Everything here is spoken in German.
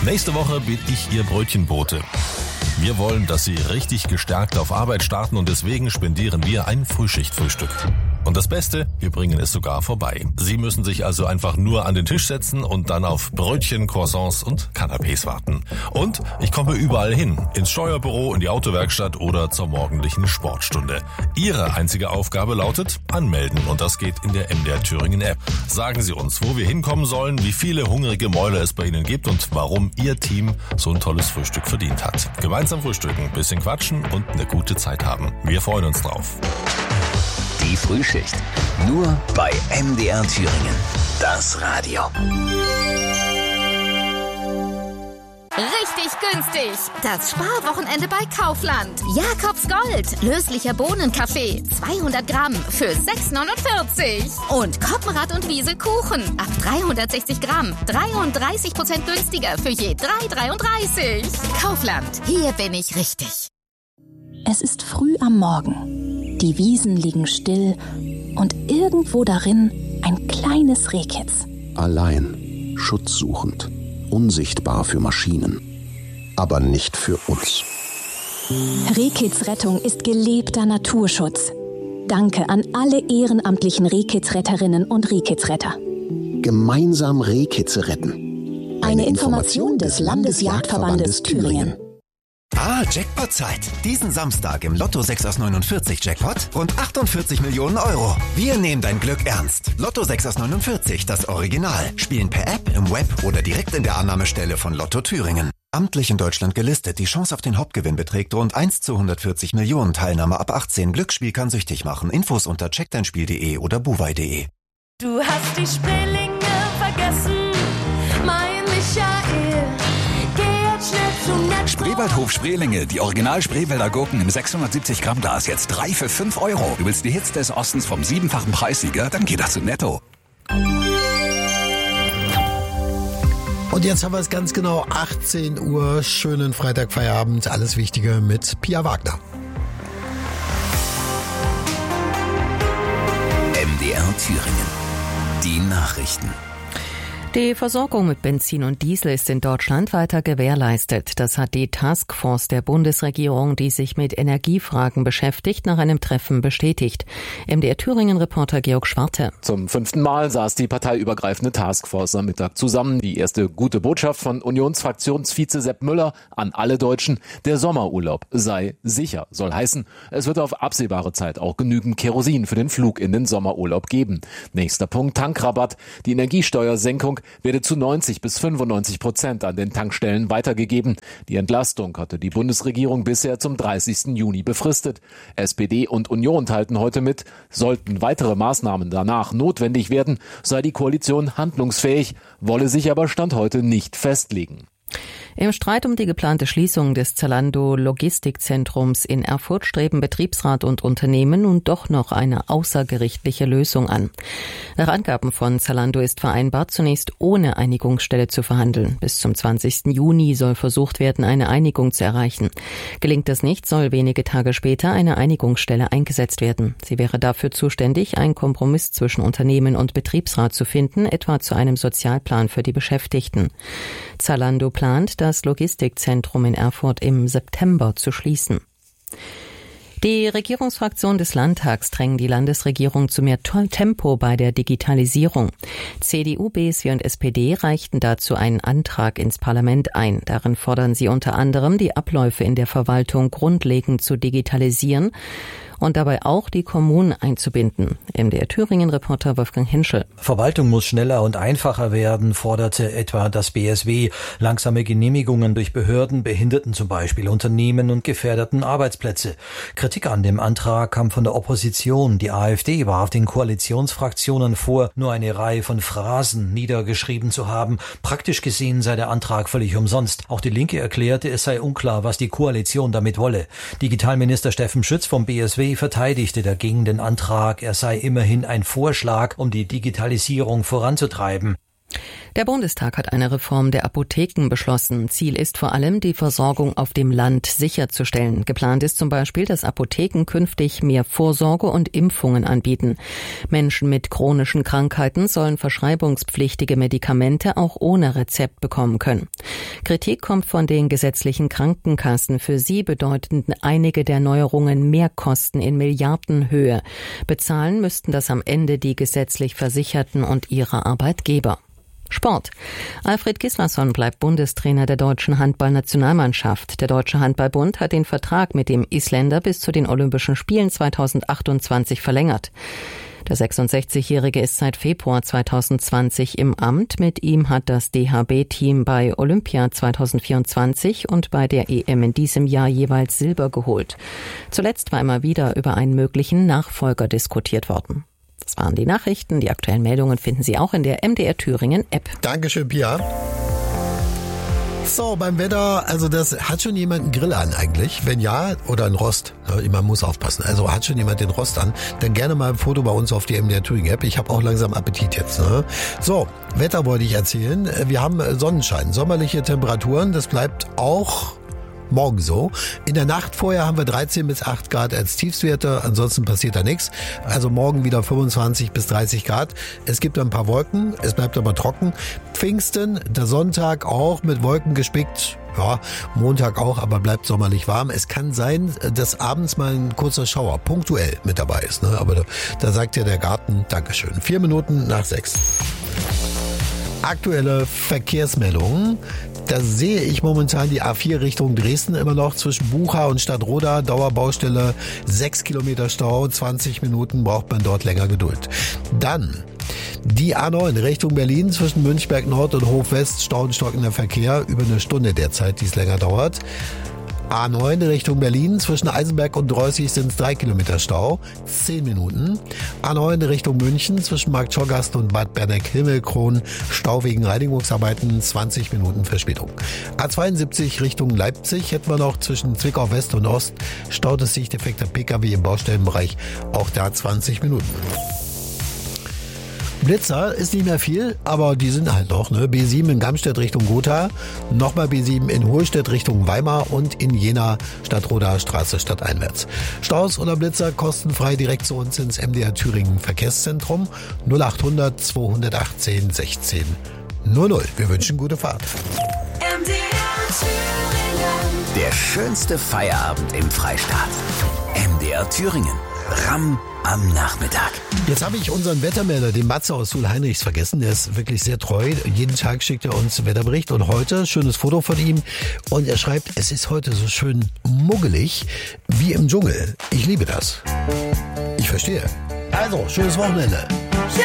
Nächste Woche bin ich Ihr Brötchenbote. Wir wollen, dass Sie richtig gestärkt auf Arbeit starten und deswegen spendieren wir ein Frühschichtfrühstück. Und das Beste, wir bringen es sogar vorbei. Sie müssen sich also einfach nur an den Tisch setzen und dann auf Brötchen, Croissants und Canapés warten. Und ich komme überall hin, ins Steuerbüro, in die Autowerkstatt oder zur morgendlichen Sportstunde. Ihre einzige Aufgabe lautet anmelden und das geht in der MDR Thüringen App. Sagen Sie uns, wo wir hinkommen sollen, wie viele hungrige Mäuler es bei Ihnen gibt und warum Ihr Team so ein tolles Frühstück verdient hat. Gemeinsam frühstücken, bisschen quatschen und eine gute Zeit haben. Wir freuen uns drauf. Die Frühschicht. Nur bei MDR Thüringen. Das Radio. Richtig günstig. Das Sparwochenende bei Kaufland. Jakobs Gold. Löslicher Bohnenkaffee. 200 Gramm für 6,49. Und Koppenrad und Wiese Kuchen. Ab 360 Gramm. 33% günstiger für je 3,33. Kaufland. Hier bin ich richtig. Es ist früh am Morgen. Die Wiesen liegen still und irgendwo darin ein kleines Rehkitz. Allein, schutzsuchend, unsichtbar für Maschinen, aber nicht für uns. Rehkitzrettung ist gelebter Naturschutz. Danke an alle ehrenamtlichen Rehkitzretterinnen und Rehkitzretter. Gemeinsam Rehkitze retten. Eine Information des Landesjagdverbandes Thüringen. Jackpot-Zeit. Diesen Samstag im Lotto 6 aus 49 Jackpot rund 48 Millionen Euro. Wir nehmen dein Glück ernst. Lotto 6 aus 49, das Original. Spielen per App, im Web oder direkt in der Annahmestelle von Lotto Thüringen. Amtlich in Deutschland gelistet. Die Chance auf den Hauptgewinn beträgt rund 1 zu 140 Millionen. Teilnahme ab 18. Glücksspiel kann süchtig machen. Infos unter checkdeinspiel.de oder buwei.de. Du hast die Spreelinge vergessen, mein Michael. Spreewaldhof Spreelinge, die Original Spreewälder Gurken im 670 Gramm Glas, jetzt 3 für 5 Euro. Du willst die Hits des Ostens vom 7-fachen Preissieger? Dann geht das zu Netto. Und jetzt haben wir es ganz genau 18 Uhr. Schönen Freitagfeierabend. Alles Wichtige mit Pia Wagner. MDR Thüringen. Die Nachrichten. Die Versorgung mit Benzin und Diesel ist in Deutschland weiter gewährleistet. Das hat die Taskforce der Bundesregierung, die sich mit Energiefragen beschäftigt, nach einem Treffen bestätigt. MDR Thüringen-Reporter Georg Schwarte. Zum 5. Mal saß die parteiübergreifende Taskforce am Mittag zusammen. Die erste gute Botschaft von Unionsfraktionsvize Sepp Müller an alle Deutschen: Der Sommerurlaub sei sicher. Soll heißen, es wird auf absehbare Zeit auch genügend Kerosin für den Flug in den Sommerurlaub geben. Nächster Punkt: Tankrabatt. Die Energiesteuersenkung werde zu 90-95% an den Tankstellen weitergegeben. Die Entlastung hatte die Bundesregierung bisher zum 30. Juni befristet. SPD und Union teilten heute mit, sollten weitere Maßnahmen danach notwendig werden, sei die Koalition handlungsfähig, wolle sich aber Stand heute nicht festlegen. Im Streit um die geplante Schließung des Zalando Logistikzentrums in Erfurt streben Betriebsrat und Unternehmen nun doch noch eine außergerichtliche Lösung an. Nach Angaben von Zalando ist vereinbart, zunächst ohne Einigungsstelle zu verhandeln. Bis zum 20. Juni soll versucht werden, eine Einigung zu erreichen. Gelingt das nicht, soll wenige Tage später eine Einigungsstelle eingesetzt werden. Sie wäre dafür zuständig, einen Kompromiss zwischen Unternehmen und Betriebsrat zu finden, etwa zu einem Sozialplan für die Beschäftigten. Zalando plant, das Logistikzentrum in Erfurt im September zu schließen. Die Regierungsfraktion des Landtags drängen die Landesregierung zu mehr Tempo bei der Digitalisierung. CDU, BSW und SPD reichten dazu einen Antrag ins Parlament ein. Darin fordern sie unter anderem, die Abläufe in der Verwaltung grundlegend zu digitalisieren und dabei auch die Kommunen einzubinden. MDR Thüringen-Reporter Wolfgang Henschel. Verwaltung muss schneller und einfacher werden, forderte etwa das BSW. Langsame Genehmigungen durch Behörden behinderten zum Beispiel Unternehmen und gefährdeten Arbeitsplätze. Kritik an dem Antrag kam von der Opposition. Die AfD warf den Koalitionsfraktionen vor, nur eine Reihe von Phrasen niedergeschrieben zu haben. Praktisch gesehen sei der Antrag völlig umsonst. Auch die Linke erklärte, es sei unklar, was die Koalition damit wolle. Digitalminister Steffen Schütz vom BSW verteidigte dagegen den Antrag. Er sei immerhin ein Vorschlag, um die Digitalisierung voranzutreiben. Der Bundestag hat eine Reform der Apotheken beschlossen. Ziel ist vor allem, die Versorgung auf dem Land sicherzustellen. Geplant ist zum Beispiel, dass Apotheken künftig mehr Vorsorge und Impfungen anbieten. Menschen mit chronischen Krankheiten sollen verschreibungspflichtige Medikamente auch ohne Rezept bekommen können. Kritik kommt von den gesetzlichen Krankenkassen. Für sie bedeuten einige der Neuerungen Mehrkosten in Milliardenhöhe. Bezahlen müssten das am Ende die gesetzlich Versicherten und ihre Arbeitgeber. Sport. Alfred Gislason bleibt Bundestrainer der deutschen Handballnationalmannschaft. Der Deutsche Handballbund hat den Vertrag mit dem Isländer bis zu den Olympischen Spielen 2028 verlängert. Der 66-Jährige ist seit Februar 2020 im Amt. Mit ihm hat das DHB-Team bei Olympia 2024 und bei der EM in diesem Jahr jeweils Silber geholt. Zuletzt war immer wieder über einen möglichen Nachfolger diskutiert worden. Das waren die Nachrichten. Die aktuellen Meldungen finden Sie auch in der MDR Thüringen App. Dankeschön, Pia. So, beim Wetter, also das hat schon jemand einen Grill an eigentlich? Wenn ja, oder einen Rost. Man muss aufpassen. Also hat schon jemand den Rost an? Dann gerne mal ein Foto bei uns auf die MDR Thüringen App. Ich habe auch langsam Appetit jetzt. Ne? So, Wetter wollte ich erzählen. Wir haben Sonnenschein, sommerliche Temperaturen. Das bleibt auch morgen so. In der Nacht vorher haben wir 13 bis 8 Grad als Tiefstwerte, ansonsten passiert da nichts. Also morgen wieder 25 bis 30 Grad. Es gibt ein paar Wolken, es bleibt aber trocken. Pfingsten, der Sonntag auch mit Wolken gespickt. Ja, Montag auch, aber bleibt sommerlich warm. Es kann sein, dass abends mal ein kurzer Schauer punktuell mit dabei ist. Ne? Aber da sagt ja der Garten Dankeschön. 4 Minuten nach 6. Aktuelle Verkehrsmeldungen. Da sehe ich momentan die A4 Richtung Dresden immer noch zwischen Bucha und Stadtroda. Dauerbaustelle, 6 Kilometer Stau, 20 Minuten braucht man dort länger Geduld. Dann die A9 Richtung Berlin zwischen Münchberg Nord und Hof West, stauenstockender Verkehr, über eine Stunde derzeit, die es länger dauert. A9 Richtung Berlin, zwischen Eisenberg und Dreußig sind es 3 Kilometer Stau, 10 Minuten. A9 Richtung München, zwischen Marktschorgast und Bad Berneck-Himmelkron, Stau wegen Reinigungsarbeiten, 20 Minuten Verspätung. A72 Richtung Leipzig hätten wir noch zwischen Zwickau West und Ost, staut es sich defekter Pkw im Baustellenbereich, auch da 20 Minuten. Blitzer ist nicht mehr viel, aber die sind halt noch. Ne? B7 in Gamstedt Richtung Gotha, nochmal B7 in Hohlstedt Richtung Weimar und in Jena Stadtroda Straße stadteinwärts. Staus oder Blitzer kostenfrei direkt zu uns ins MDR Thüringen Verkehrszentrum 0800 218 16 00. Wir wünschen gute Fahrt. MDR Thüringen. Der schönste Feierabend im Freistaat. MDR Thüringen. Ramm am Nachmittag. Jetzt habe ich unseren Wettermelder, den Matze aus Sul-Heinrichs, vergessen. Der ist wirklich sehr treu. Jeden Tag schickt er uns einen Wetterbericht. Und heute, schönes Foto von ihm. Und er schreibt, es ist heute so schön muggelig wie im Dschungel. Ich liebe das. Ich verstehe. Also, schönes Wochenende.